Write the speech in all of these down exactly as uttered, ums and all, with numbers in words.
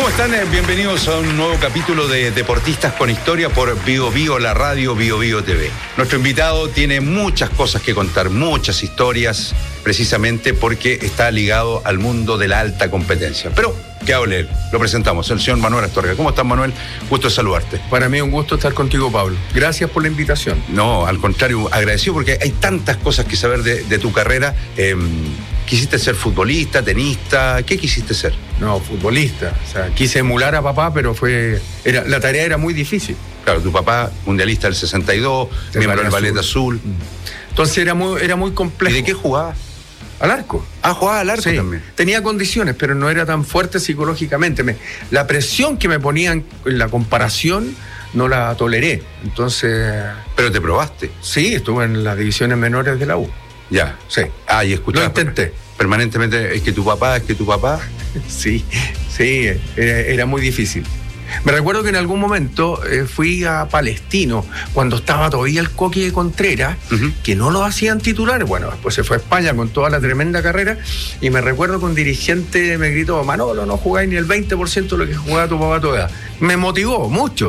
¿Cómo están? Bienvenidos a un nuevo capítulo de Deportistas con Historia por Bio Bio, la radio Bio Bio T V. Nuestro invitado tiene muchas cosas que contar, muchas historias, precisamente porque está ligado al mundo de la alta competencia. Pero, ¿qué hable él? Lo presentamos, el señor Manuel Astorga. ¿Cómo estás, Manuel? Gusto de saludarte. Para mí es un gusto estar contigo, Pablo. Gracias por la invitación. No, al contrario, agradecido porque hay tantas cosas que saber de, de tu carrera. Eh, ¿Quisiste ser futbolista, tenista? ¿Qué quisiste ser? No, futbolista. O sea, quise emular a papá, pero fue era, la tarea era muy difícil. Claro, tu papá, mundialista del sesenta y dos, del miembro del Ballet Azul. Entonces era muy, era muy complejo. ¿Y de qué jugabas? Al arco. Ah, jugaba al arco sí, también. Tenía condiciones, pero no era tan fuerte psicológicamente. Me, la presión que me ponían en la comparación no la toleré. Entonces... ¿Pero te probaste? Sí, estuve en las divisiones menores de la U. Ya. Sí. Ah, y escuchaba. Lo intenté. Permanentemente, es que tu papá, es que tu papá. Sí, sí, era, era muy difícil. Me recuerdo que en algún momento eh, fui a Palestino, cuando estaba todavía el Coqui de Contreras, uh-huh. que no lo hacían titular. Bueno, después se fue a España con toda la tremenda carrera, y me recuerdo que un dirigente me gritó: Manolo, no jugáis ni el veinte por ciento de lo que jugaba tu papá toda. Me motivó mucho.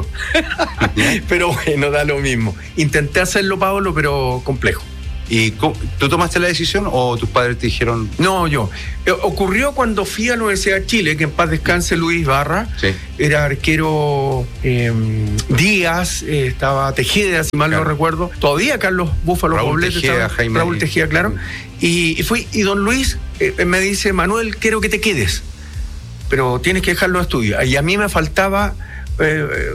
Pero bueno, da lo mismo. Intenté hacerlo, Pablo, pero complejo. ¿Y tú tomaste la decisión o tus padres te dijeron? No, yo. Eh, ocurrió cuando fui a la Universidad de Chile, que en paz descanse Luis Barra. Sí. Era arquero eh, Díaz, eh, estaba Tejeda, si mal claro. no recuerdo. Todavía Carlos Búfalo Raúl Poblete, Tejeda, estaba, Jaime. Raúl Tejeda, claro. Y, y fui, y don Luis eh, me dice: Manuel, quiero que te quedes, pero tienes que dejar los estudios. Y a mí me faltaba Eh,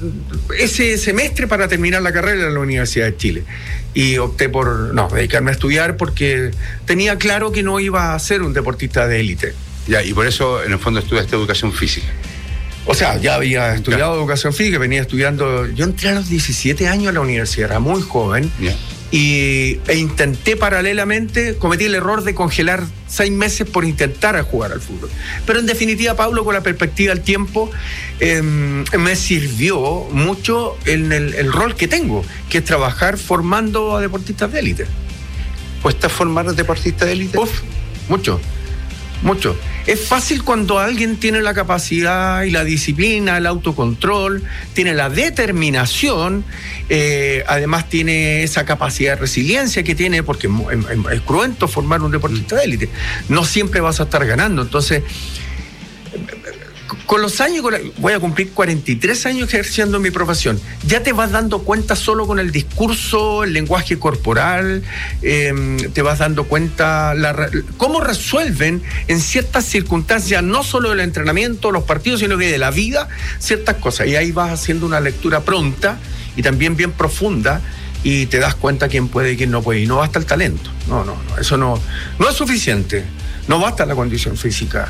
ese semestre para terminar la carrera en la Universidad de Chile, y opté por no dedicarme a estudiar porque tenía claro que no iba a ser un deportista de élite. Ya, y por eso en el fondo estudiaste educación física. O sea, ya había estudiado ya. educación física, venía estudiando. Yo entré a los diecisiete años a la universidad, era muy joven. Ya. Y, e intenté paralelamente, cometí el error de congelar seis meses por intentar jugar al fútbol. Pero en definitiva, Pablo, con la perspectiva del tiempo, eh, me sirvió mucho en el, el rol que tengo, que es trabajar formando a deportistas de élite. ¿Cuesta formar a deportistas de élite? Uf, mucho. Mucho. Es fácil cuando alguien tiene la capacidad y la disciplina, el autocontrol, tiene la determinación, eh, además tiene esa capacidad de resiliencia que tiene, porque es, es, es cruento formar un deportista de élite. No siempre vas a estar ganando. Entonces, con los años, con la, voy a cumplir cuarenta y tres años ejerciendo mi profesión, ya te vas dando cuenta solo con el discurso, el lenguaje corporal, eh, te vas dando cuenta la, cómo resuelven en ciertas circunstancias, no solo del entrenamiento, los partidos, sino que de la vida, ciertas cosas. Y ahí vas haciendo una lectura pronta y también bien profunda, y te das cuenta quién puede y quién no puede. Y no basta el talento. No, no, no. Eso no, no es suficiente. No basta la condición física.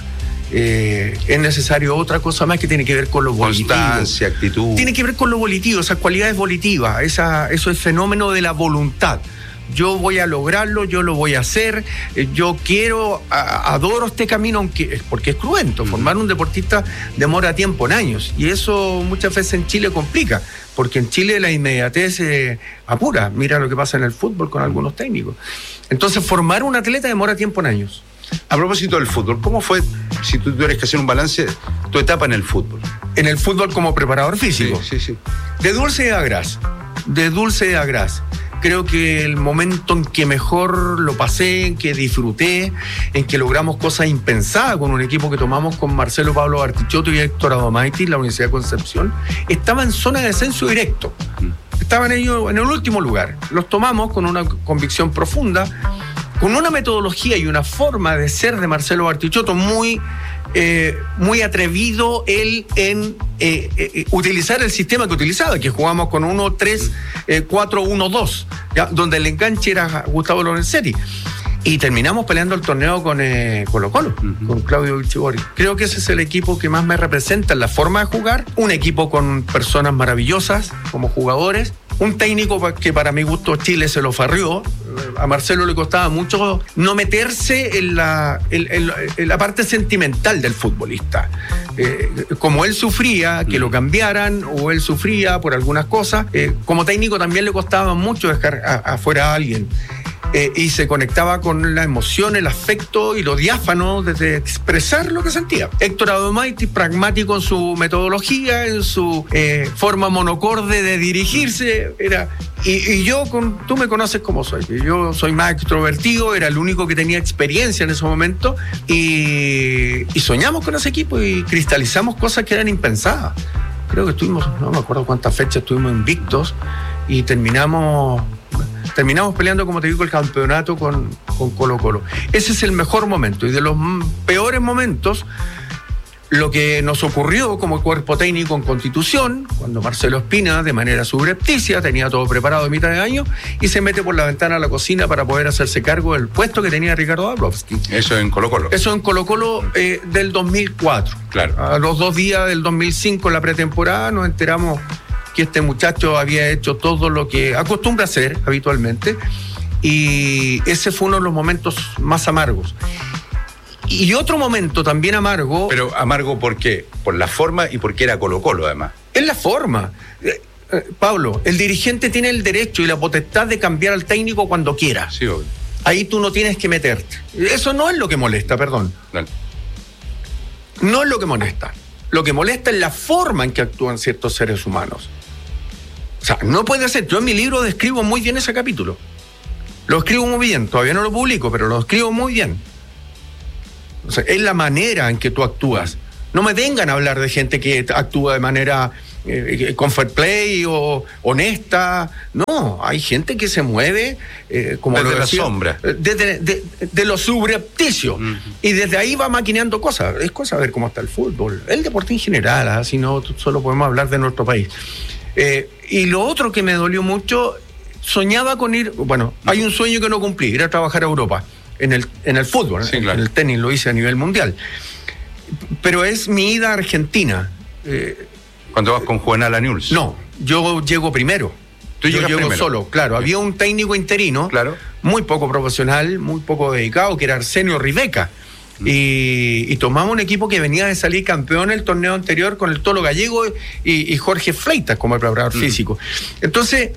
Eh, es necesario otra cosa más que tiene que ver con lo volitivo. Constancia, actitud. Tiene que ver con lo volitivo, esas cualidades volitivas, esa, eso es fenómeno de la voluntad. Yo voy a lograrlo, yo lo voy a hacer, eh, yo quiero, a, adoro este camino, aunque porque es cruento. Formar un deportista demora tiempo, en años, y eso muchas veces en Chile complica, porque en Chile la inmediatez eh, apura. Mira lo que pasa en el fútbol con algunos técnicos. Entonces, formar un atleta demora tiempo, en años. A propósito del fútbol, ¿cómo fue, si tú tuvieras que hacer un balance, tu etapa en el fútbol? En el fútbol como preparador físico. Sí, sí, sí. De dulce a gras. De dulce a gras. Creo que el momento en que mejor lo pasé, en que disfruté, en que logramos cosas impensadas con un equipo que tomamos con Marcelo Pablo Bartichotto y Héctor Adomaitis, la Universidad de Concepción, estaba en zona de descenso directo. Estaban ellos en el último lugar. Los tomamos con una convicción profunda, con una metodología y una forma de ser de Marcelo Bartichotto muy, eh, muy atrevido él en eh, eh, utilizar el sistema que utilizaba, que jugamos con uno tres cuatro uno dos, donde el enganche era Gustavo Lorenzetti. Y terminamos peleando el torneo con eh, Colo Colo, uh-huh. con Claudio Vichibori. Creo que ese es el equipo que más me representa en la forma de jugar. Un equipo con personas maravillosas como jugadores. Un técnico que para mi gusto Chile se lo farrió. A Marcelo le costaba mucho no meterse en la, en, en, en la parte sentimental del futbolista. Eh, como él sufría que lo cambiaran, o él sufría por algunas cosas, eh, como técnico también le costaba mucho dejar a, afuera a alguien. eh, y se conectaba con la emoción, el afecto y lo diáfano de expresar lo que sentía. Héctor Adomaitis, pragmático en su metodología, en su eh, forma monocorde de dirigirse, era... Y, y yo, con, tú me conoces como soy, yo soy más extrovertido, era el único que tenía experiencia en ese momento, y, y soñamos con ese equipo y cristalizamos cosas que eran impensadas. Creo que estuvimos, no me acuerdo cuántas fechas estuvimos invictos, y terminamos terminamos peleando, como te digo, el campeonato con, con Colo Colo. Ese es el mejor momento, y de los peores momentos, lo que nos ocurrió como cuerpo técnico en Constitución, cuando Marcelo Espina, de manera subrepticia, tenía todo preparado a mitad de año y se mete por la ventana a la cocina para poder hacerse cargo del puesto que tenía Ricardo Dabrowski. Eso en Colo Colo. Eso en Colo Colo eh, del dos mil cuatro. Claro. A los dos días del dos mil cinco, en la pretemporada, nos enteramos que este muchacho había hecho todo lo que acostumbra hacer habitualmente, y ese fue uno de los momentos más amargos. Y otro momento también amargo... Pero amargo, ¿por qué? Por la forma y porque era Colo Colo, además. Es la forma. Eh, eh, Pablo, el dirigente tiene el derecho y la potestad de cambiar al técnico cuando quiera. Sí, obvio. Ahí tú no tienes que meterte. Eso no es lo que molesta, perdón. Dale. No es lo que molesta. Lo que molesta es la forma en que actúan ciertos seres humanos. O sea, no puede ser. Yo en mi libro describo muy bien ese capítulo. Lo escribo muy bien. Todavía no lo publico, pero lo escribo muy bien. O sea, es la manera en que tú actúas. No me vengan a hablar de gente que actúa de manera eh, con fair play o honesta. No, hay gente que se mueve eh, como desde lo la decía, sombra. Desde de, de lo subrepticio. Uh-huh. Y desde ahí va maquinando cosas. Es cosa de ver cómo está el fútbol, el deporte en general, así no solo podemos hablar de nuestro país. Eh, y lo otro que me dolió mucho, soñaba con ir, bueno, hay un sueño que no cumplí, ir a trabajar a Europa. En el, en el fútbol, sí, claro. En el tenis lo hice a nivel mundial. Pero es mi ida a Argentina. Eh, ¿Cuándo vas con Juvenal a Newell's? No, yo llego primero. ¿Tú yo llegas llego primero? Solo, claro. Había un técnico interino, claro, muy poco profesional, muy poco dedicado, que era Arsenio Ribeca. Mm. Y, y tomamos un equipo que venía de salir campeón el torneo anterior con el Tolo Gallego y, y Jorge Fleitas como el preparador mm. físico. Entonces,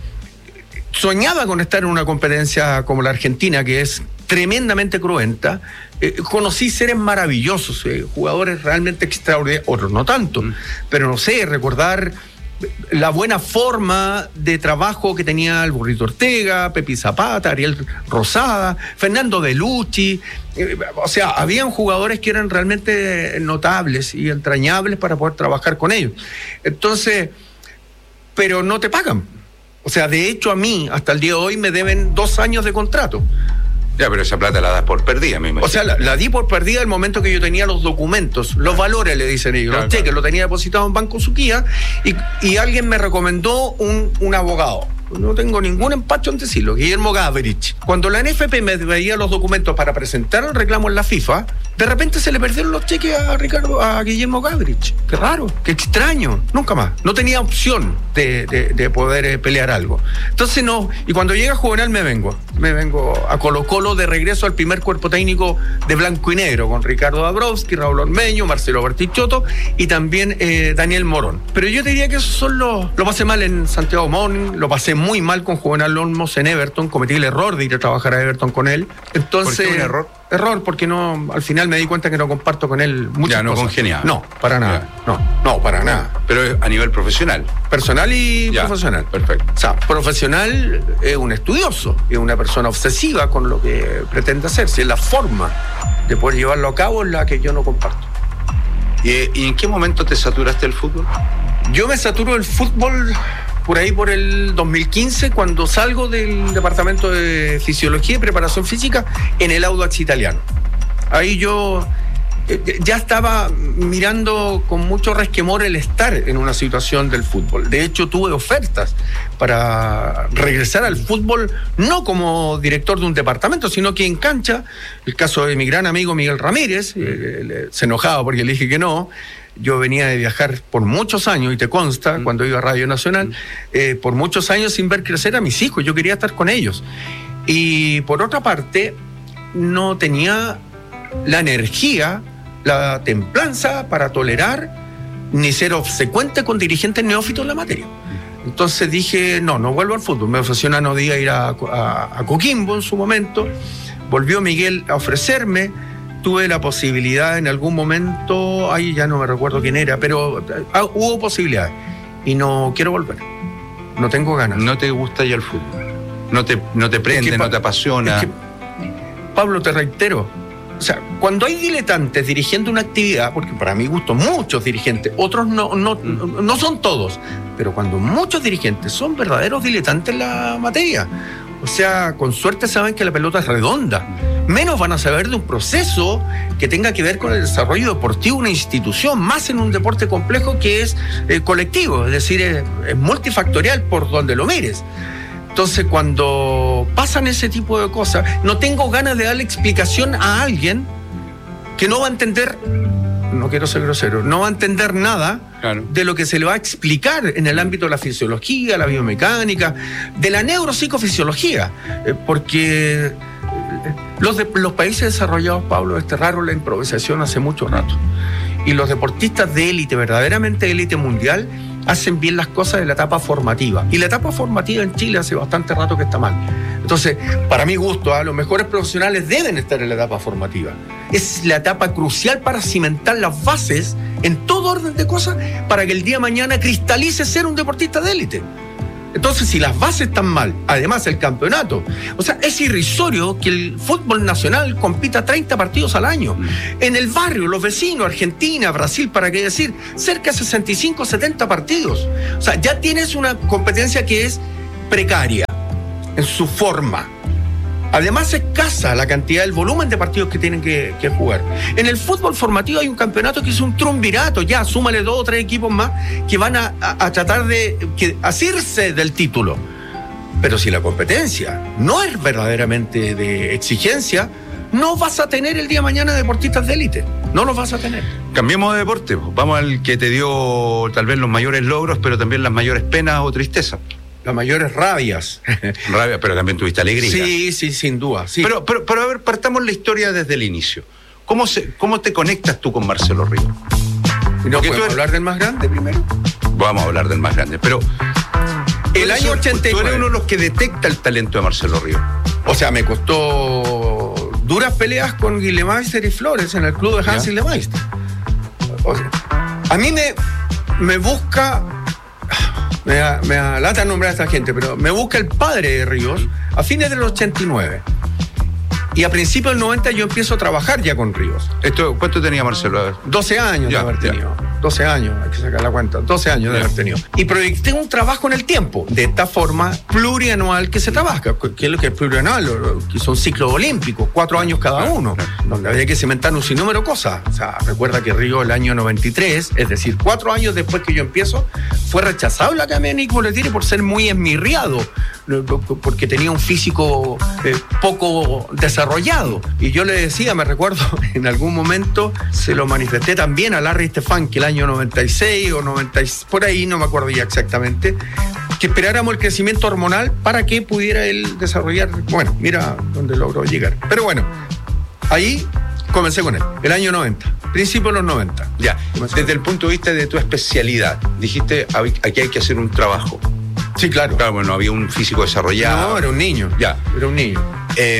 soñaba con estar en una competencia como la Argentina, que es tremendamente cruenta. Eh, conocí seres maravillosos, eh, jugadores realmente extraordinarios, otros no tanto, mm. pero no sé, recordar la buena forma de trabajo que tenía el Burrito Ortega, Pepi Zapata, Ariel Rosada, Fernando Delucci, eh, o sea, habían jugadores que eran realmente notables y entrañables para poder trabajar con ellos. Entonces, pero no te pagan. O sea, de hecho a mí, hasta el día de hoy, me deben dos años de contrato. Ya, pero esa plata la das por perdida, me imagino. O sea, la, la di por perdida el momento que yo tenía los documentos, los valores, le dicen ellos, claro, los cheques, claro. Lo tenía depositado en Banco Suquía y, y alguien me recomendó un, un abogado. No tengo ningún empacho en decirlo, Guillermo Gabrich. Cuando la N F P me veía los documentos para presentar el reclamo en la FIFA, de repente se le perdieron los cheques a Ricardo, a Guillermo Gabrich. Qué raro, qué extraño. Nunca más. No tenía opción de, de, de poder eh, pelear algo. Entonces no, y cuando llega Juvenal me vengo. Me vengo a Colo Colo de regreso al primer cuerpo técnico de blanco y negro, con Ricardo Dabrowski, Raúl Ormeño, Marcelo Bertichotto y también eh, Daniel Morón. Pero yo te diría que esos son los... Lo pasé mal en Santiago Morning, lo pasé muy mal con Juvenal Olmos en Everton, cometí el error de ir a trabajar a Everton con él. Entonces, ¿por qué un error? Error porque no, al final me di cuenta que no comparto con él muchas ya, no cosas. congeniaba. No, para nada. Ya. No, no, para nada. Pero a nivel profesional. Personal y ya, profesional. Perfecto. O sea, profesional es un estudioso, es una persona obsesiva con lo que pretende hacer. Si es la forma de poder llevarlo a cabo es la que yo no comparto. ¿Y, y en qué momento te saturaste del fútbol? Yo me saturo del fútbol por ahí por el dos mil quince, cuando salgo del departamento de Fisiología y Preparación Física en el Audax Italiano. Ahí yo eh, ya estaba mirando con mucho resquemor el estar en una situación del fútbol. De hecho, tuve ofertas para regresar al fútbol, no como director de un departamento, sino que en cancha. El caso de mi gran amigo Miguel Ramírez, eh, se enojaba porque le dije que no. Yo venía de viajar por muchos años, y te consta, mm. cuando iba a Radio Nacional, eh, por muchos años sin ver crecer a mis hijos. Yo quería estar con ellos. Y por otra parte, no tenía la energía, la templanza para tolerar ni ser obsecuente con dirigentes neófitos en la materia. Entonces dije, no, no vuelvo al fútbol. Me ofreció una Nodía ir a, a, a Coquimbo en su momento. Volvió Miguel a ofrecerme. Tuve la posibilidad en algún momento, ahí ya no me recuerdo quién era, pero ah, hubo posibilidades. Y no quiero volver. No tengo ganas. ¿No te gusta ya el fútbol? ¿No te, no te prende, es que, no te apasiona? Es que, Pablo, te reitero, o sea, cuando hay diletantes dirigiendo una actividad, porque para mi gusto muchos dirigentes, otros no, no, mm. no son todos, pero cuando muchos dirigentes son verdaderos diletantes en la materia, o sea, con suerte saben que la pelota es redonda, menos van a saber de un proceso que tenga que ver con el desarrollo deportivo de una institución, más en un deporte complejo que es eh, colectivo, es decir, es, es multifactorial por donde lo mires. Entonces, cuando pasan ese tipo de cosas, no tengo ganas de darle explicación a alguien que no va a entender, no quiero ser grosero, no va a entender nada claro. de lo que se le va a explicar en el ámbito de la fisiología, la biomecánica, de la neuropsicofisiología, eh, porque los, de, los países desarrollados, Pablo, es raro la improvisación hace mucho rato. Y los deportistas de élite, verdaderamente élite mundial, hacen bien las cosas en la etapa formativa. Y la etapa formativa en Chile hace bastante rato que está mal. Entonces, para mi gusto, ¿eh? los mejores profesionales deben estar en la etapa formativa. Es la etapa crucial para cimentar las bases en todo orden de cosas para que el día de mañana cristalice ser un deportista de élite. Entonces, si las bases están mal, además el campeonato, o sea, es irrisorio que el fútbol nacional compita treinta partidos al año. En el barrio, los vecinos, Argentina, Brasil, para qué decir, cerca de sesenta y cinco, setenta partidos. O sea, ya tienes una competencia que es precaria en su forma. Además, escasa la cantidad, el volumen de partidos que tienen que, que jugar. En el fútbol formativo hay un campeonato que es un triunvirato, ya, súmale dos o tres equipos más que van a, a, a tratar de que, asirse del título. Pero si la competencia no es verdaderamente de exigencia, no vas a tener el día de mañana deportistas de élite. No los vas a tener. Cambiemos de deporte. Vamos al que te dio tal vez los mayores logros, pero también las mayores penas o tristezas. Las mayores rabias. Rabia, pero también tuviste alegría. Sí, sí, sin duda. Sí. Pero, pero, pero a ver, partamos la historia desde el inicio. ¿Cómo, se, cómo te conectas tú con Marcelo Ríos? ¿Y no podemos eres... hablar del más grande primero? Vamos a hablar del más grande, pero... El año ochenta y nueve. Tú eres uno de los que detecta el talento de Marcelo Ríos. O sea, me costó duras peleas con Guillemeister y Flores en el club de Hans Guillemeister. O sea, a mí me, me busca... Me da, me da lata nombrar a esta gente, pero me busca el padre de Ríos a fines del ochenta y nueve. Y a principios del noventa yo empiezo a trabajar ya con Ríos. Esto, ¿cuánto tenía Marcelo? doce años ya, de haber tenido. Ya. doce años, hay que sacar la cuenta. doce años de ya. haber tenido. Y proyecté un trabajo en el tiempo, de esta forma plurianual que se trabaja. ¿Qué es lo que es plurianual? Que son ciclos olímpicos, cuatro años cada uno, donde había que cimentar un sinnúmero de cosas. O sea, recuerda que Ríos el año noventa y tres, es decir, cuatro años después que yo empiezo, fue rechazado en la Academia de Nico Boletini por ser muy esmirriado, porque tenía un físico eh, poco desarrollado. Y yo le decía, me recuerdo, en algún momento se lo manifesté también a Larry Stefanski el año noventa y seis o noventa, por ahí, no me acuerdo ya exactamente, que esperáramos el crecimiento hormonal para que pudiera él desarrollar. Bueno, mira dónde logró llegar. Pero bueno, ahí comencé con él, el año noventa, principio de los noventa. Ya, desde el punto de vista de tu especialidad, dijiste, aquí hay que hacer un trabajo. Sí, claro. Claro, bueno, había un físico desarrollado. No, era un niño. Ya. Era un niño. Eh,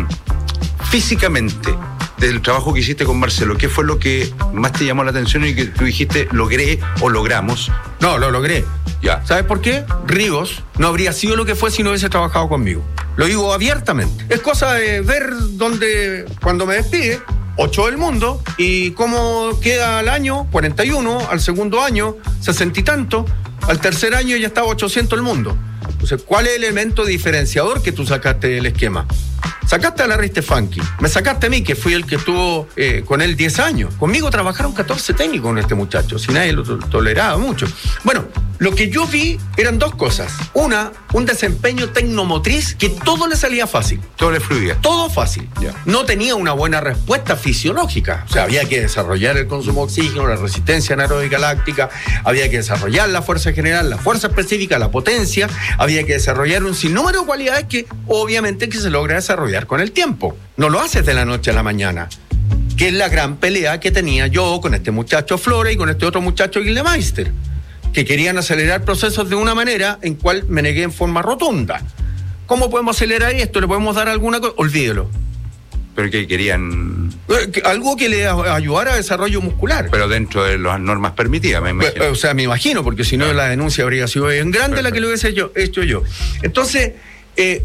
físicamente, del trabajo que hiciste con Marcelo, ¿qué fue lo que más te llamó la atención y que tú dijiste, logré o logramos? No, lo logré. Ya. ¿Sabes por qué? Ríos no habría sido lo que fue si no hubiese trabajado conmigo. Lo digo abiertamente. Es cosa de ver dónde, cuando me despide, ocho del mundo, y cómo queda al año, cuarenta y uno, al segundo año, sesenta y tanto, al tercer año ya estaba ochocientos el mundo. Entonces, ¿cuál es el elemento diferenciador que tú sacaste del esquema? Sacaste a Larry Stefanski, me sacaste a mí, que fui el que estuvo eh, con él diez años. Conmigo trabajaron catorce técnicos con este muchacho, si nadie lo to- toleraba mucho. Bueno, lo que yo vi eran dos cosas. Una, un desempeño tecnomotriz que todo le salía fácil. Todo le fluía. Todo fácil. Yeah. No tenía una buena respuesta fisiológica. O sea, había que desarrollar el consumo de oxígeno, la resistencia anaeróbica láctica, había que desarrollar la fuerza general, la fuerza específica, la potencia, había que desarrollar un sinnúmero de cualidades que obviamente que se logra desarrollar con el tiempo. No lo haces de la noche a la mañana, que es la gran pelea que tenía yo con este muchacho Flores y con este otro muchacho Guillemeister. que querían acelerar procesos de una manera en cual me negué en forma rotunda. ¿Cómo podemos acelerar esto? ¿Le podemos dar alguna cosa? Olvídelo. Pero que querían... Algo que le ayudara a desarrollo muscular. Pero dentro de las normas permitidas, me imagino. O sea, me imagino, porque si no claro. La denuncia habría sido bien grande. Perfecto. La que lo hubiese hecho, hecho yo. Entonces, eh,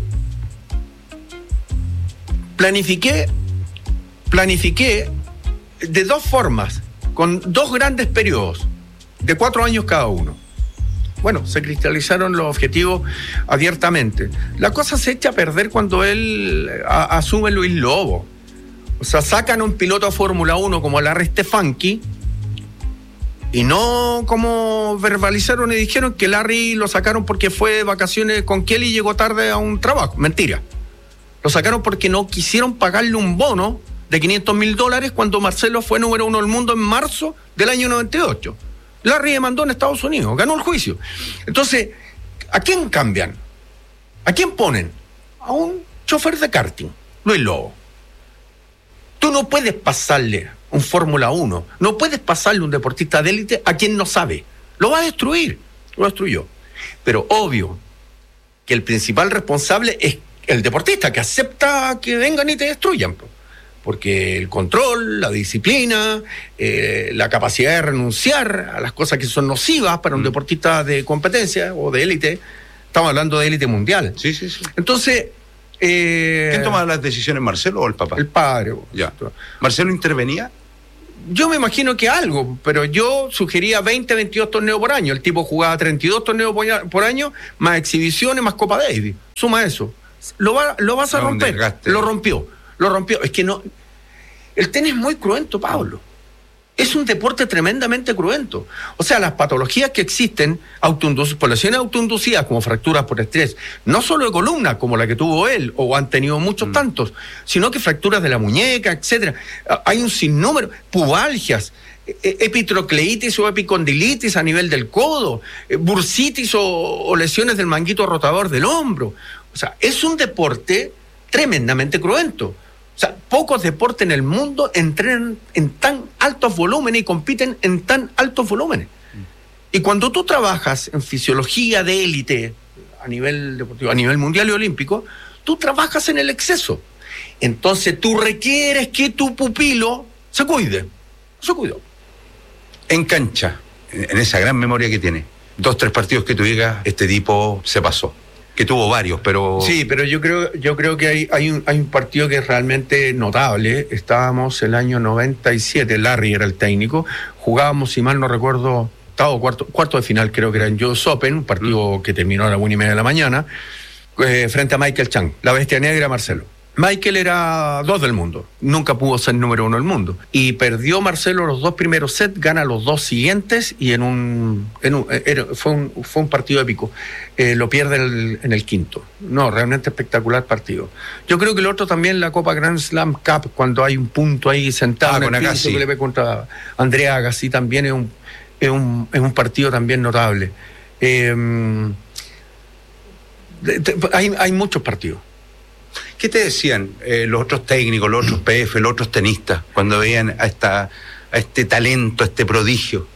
planifiqué, planifiqué de dos formas, con dos grandes periodos, de cuatro años cada uno. Bueno, se cristalizaron los objetivos abiertamente. La cosa se echa a perder cuando él a, asume Luis Lobo. O sea, sacan a un piloto a Fórmula uno como Larry Stefanki y no como verbalizaron y dijeron que Larry lo sacaron porque fue de vacaciones con Kelly y llegó tarde a un trabajo. Mentira. Lo sacaron porque no quisieron pagarle un bono de quinientos mil dólares cuando Marcelo fue número uno del mundo en marzo del año noventa y ocho. Larry demandó en Estados Unidos, ganó el juicio. Entonces, ¿a quién cambian? ¿A quién ponen? A un chofer de karting, Luis Lobo. Tú no puedes pasarle un Fórmula uno, no puedes pasarle un deportista de élite a quien no sabe. Lo va a destruir, lo destruyó. Pero obvio que el principal responsable es el deportista, que acepta que vengan y te destruyan. Porque el control, la disciplina, eh, la capacidad de renunciar a las cosas que son nocivas para un mm. deportista de competencia o de élite, estamos hablando de élite mundial. Sí, sí, sí. Entonces... Eh, ¿quién toma las decisiones, Marcelo o el papá? El padre. Ya. ¿Marcelo intervenía? Yo me imagino que algo, pero yo sugería veinte, veintidós torneos por año. El tipo jugaba treinta y dos torneos por año, más exhibiciones, más Copa Davis. Suma eso. Lo, va, lo vas a no, romper. Lo rompió. Lo rompió. Es que no. El tenis es muy cruento, Pablo. Es un deporte tremendamente cruento. O sea, las patologías que existen, autoinduc- por lesiones autoinducidas, como fracturas por estrés, no solo de columna, como la que tuvo él, o han tenido muchos mm. tantos, sino que fracturas de la muñeca, etcétera. Hay un sinnúmero, pubalgias, epitrocleitis o epicondilitis a nivel del codo, bursitis o, o lesiones del manguito rotador del hombro. O sea, es un deporte tremendamente cruento. O sea, pocos deportes en el mundo entrenan en tan altos volúmenes y compiten en tan altos volúmenes. Y cuando tú trabajas en fisiología de élite a nivel deportivo, a nivel mundial y olímpico, tú trabajas en el exceso. Entonces tú requieres que tu pupilo se cuide. Se cuidó. En cancha, en esa gran memoria que tiene, dos, tres partidos que tú digas, este tipo se pasó. Que tuvo varios, pero... Sí, pero yo creo, yo creo que hay, hay, un, hay un partido que es realmente notable. Estábamos el año noventa y siete, Larry era el técnico, jugábamos, si mal no recuerdo, octavo, cuarto, cuarto de final, creo que era en U S Open, un partido mm. que terminó a la una y media de la mañana, eh, frente a Michael Chang, la bestia negra Marcelo. Michael era dos del mundo, nunca pudo ser número uno del mundo. Y perdió Marcelo los dos primeros sets, gana los dos siguientes y en un, en un era, fue, un fue un partido épico. Eh, lo pierde en el, en el quinto. No, realmente espectacular partido. Yo creo que el otro también, la Copa Grand Slam Cup, cuando hay un punto ahí sentado ah, en el piso que le ve contra Andrea Agassi, también es un, es un, es un partido también notable. Eh, de, de, hay, hay muchos partidos. ¿Qué te decían eh, los otros técnicos, los otros P F, los otros tenistas, cuando veían a, esta, a este talento, a este prodigio?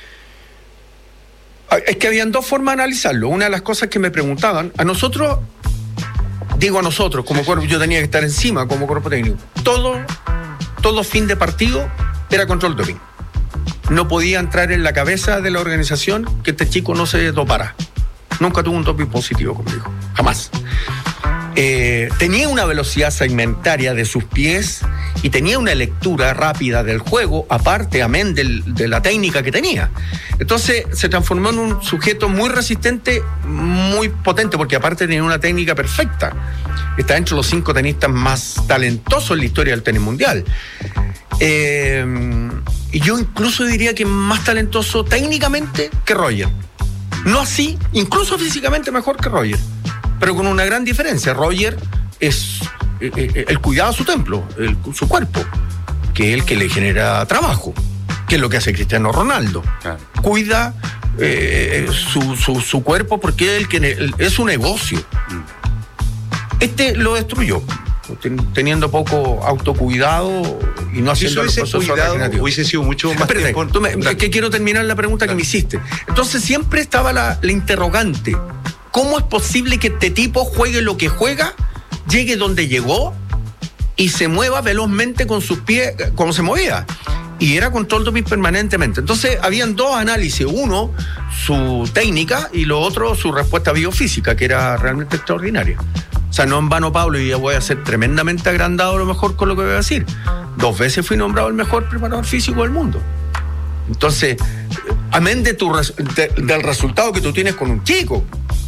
Es que habían dos formas de analizarlo. Una de las cosas que me preguntaban, a nosotros, digo a nosotros, como cuerpo, yo tenía que estar encima como cuerpo técnico. Todo, todo fin de partido era control doping. No podía entrar en la cabeza de la organización que este chico no se dopara. Nunca tuvo un doping positivo conmigo, jamás. Eh, tenía una velocidad segmentaria de sus pies y tenía una lectura rápida del juego, aparte, amén, del, de la técnica que tenía. Entonces se transformó en un sujeto muy resistente, muy potente, porque aparte tenía una técnica perfecta. Está entre los cinco tenistas más talentosos en la historia del tenis mundial. Eh, y yo incluso diría que más talentoso técnicamente que Roger. No así, incluso físicamente mejor que Roger. Pero con una gran diferencia. Roger es eh, eh, el cuidado de su templo, el, su cuerpo, que es el que le genera trabajo, que es lo que hace Cristiano Ronaldo. Claro. Cuida eh, su, su, su cuerpo porque es, el que, el, es su negocio. Mm. Este lo destruyó. ten, teniendo poco autocuidado y no haciendo los procesos regenerativos. Hubiese sido mucho más Espérate, tiempo. tú me, es que quiero terminar la pregunta claro. que me hiciste. Entonces siempre estaba la, la interrogante. ¿Cómo es posible que este tipo juegue lo que juega, llegue donde llegó y se mueva velozmente con sus pies como se movía? Y era control doping permanentemente. Entonces, habían dos análisis. Uno, su técnica, y lo otro, su respuesta biofísica, que era realmente extraordinaria. O sea, no en vano, Pablo, y ya voy a ser tremendamente agrandado a lo mejor con lo que voy a decir. Dos veces fui nombrado el mejor preparador físico del mundo. Entonces, amén de tu res- de, del resultado que tú tienes con un chico.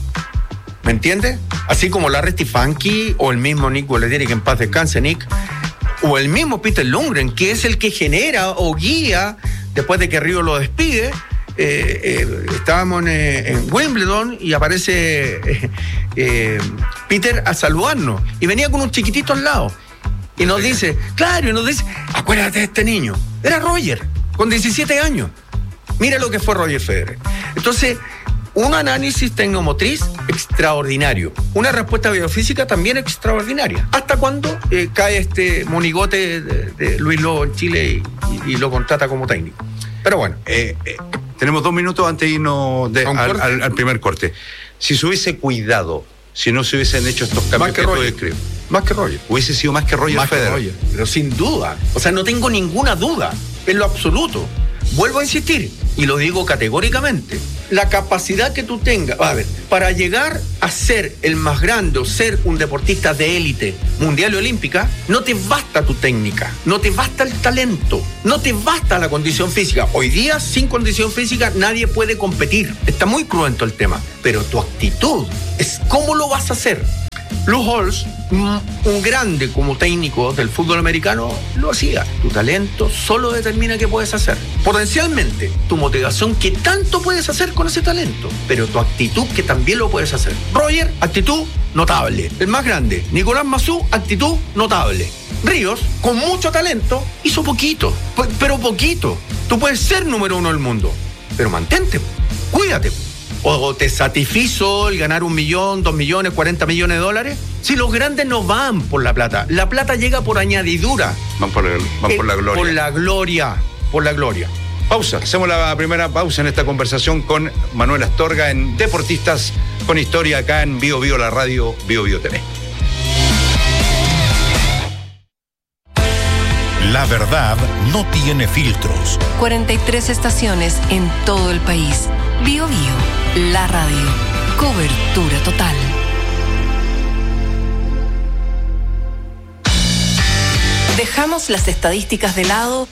¿Me entiendes? Así como Larry Stefanski o el mismo Nick Bollettieri, que en paz descanse, Nick, o el mismo Peter Lundgren, que es el que genera o guía, después de que Río lo despide. Eh, eh, estábamos en, en Wimbledon y aparece eh, eh, Peter a saludarnos y venía con un chiquitito al lado y nos dice, claro, y nos dice, acuérdate de este niño, era Roger, con diecisiete años, mira lo que fue Roger Federer. Entonces, un análisis tecnomotriz extraordinario, una respuesta biofísica también extraordinaria. ¿Hasta cuándo eh, cae este monigote de, de Luis Lobo en Chile y, y, y lo contrata como técnico? Pero bueno. Eh, eh, tenemos dos minutos antes de irnos de, al, al, al primer corte. Si se hubiese cuidado, si no se hubiesen hecho estos cambios que, que tú describes. Más que Roger. Hubiese sido más que Roger más Federer. Que Roger, pero sin duda. O sea, no tengo ninguna duda, en lo absoluto. Vuelvo a insistir, y lo digo categóricamente, la capacidad que tú tengas, a ver, para llegar a ser el más grande o ser un deportista de élite mundial y olímpica, no te basta tu técnica, no te basta el talento, no te basta la condición física. Hoy día, sin condición física, nadie puede competir. Está muy cruento el tema, pero tu actitud es cómo lo vas a hacer. Lou Holtz, un grande como técnico del fútbol americano, lo hacía. Tu talento solo determina qué puedes hacer. Potencialmente, tu motivación, qué tanto puedes hacer con ese talento, pero tu actitud, que también lo puedes hacer. Roger, actitud notable. El más grande, Nicolás Massú, actitud notable. Ríos, con mucho talento, hizo poquito, pero poquito. Tú puedes ser número uno del mundo, pero mantente, cuídate. ¿O te satisfizo el ganar un millón, dos millones, cuarenta millones de dólares? Si los grandes no van por la plata, la plata llega por añadidura. Van por la, van por la gloria. Por la gloria, por la gloria. Pausa, hacemos la primera pausa en esta conversación con Manuel Astorga en Deportistas con Historia, acá en Bio Bio, la radio Bio Bio T V. La verdad no tiene filtros. cuarenta y tres estaciones en todo el país. Bio Bio, la radio. Cobertura total. Dejamos las estadísticas de lado